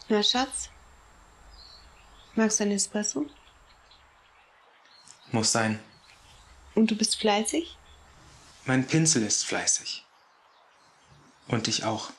Na, Schatz? Magst du einen Espresso? Muss sein. Und du bist fleißig? Mein Pinsel ist fleißig. Und ich auch.